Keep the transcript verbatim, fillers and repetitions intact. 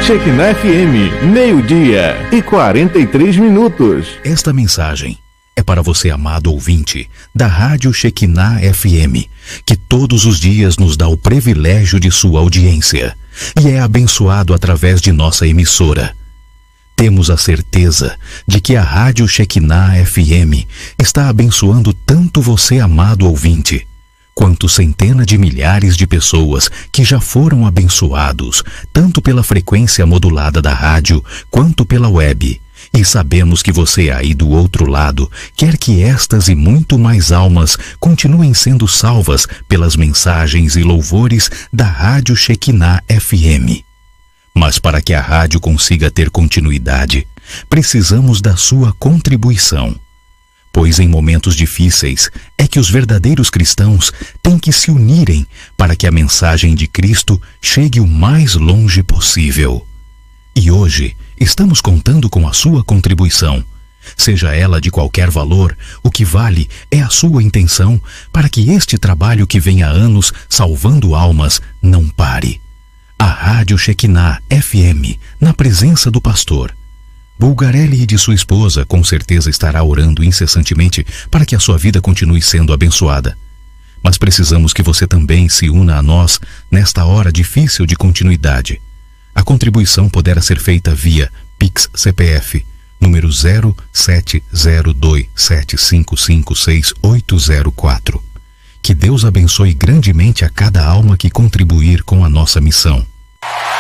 Shekinah F M, meio-dia e quarenta e três minutos. Esta mensagem é para você, amado ouvinte da Rádio Shekinah F M, que todos os dias nos dá o privilégio de sua audiência e é abençoado através de nossa emissora. Temos a certeza de que a Rádio Shekinah F M está abençoando tanto você, amado ouvinte, quanto centenas de milhares de pessoas que já foram abençoados, tanto pela frequência modulada da rádio, quanto pela web. E sabemos que você aí do outro lado quer que estas e muito mais almas continuem sendo salvas pelas mensagens e louvores da Rádio Shekinah F M. Mas para que a rádio consiga ter continuidade, precisamos da sua contribuição. Pois em momentos difíceis é que os verdadeiros cristãos têm que se unirem para que a mensagem de Cristo chegue o mais longe possível. E hoje estamos contando com a sua contribuição. Seja ela de qualquer valor, o que vale é a sua intenção para que este trabalho que vem há anos salvando almas não pare. A Rádio Shekinah F M, na presença do pastor Bulgarelli e de sua esposa, com certeza estará orando incessantemente para que a sua vida continue sendo abençoada. Mas precisamos que você também se una a nós nesta hora difícil de continuidade. A contribuição poderá ser feita via Pix C P F, número zero sete zero dois sete cinco cinco seis oito zero quatro. Que Deus abençoe grandemente a cada alma que contribuir com a nossa missão.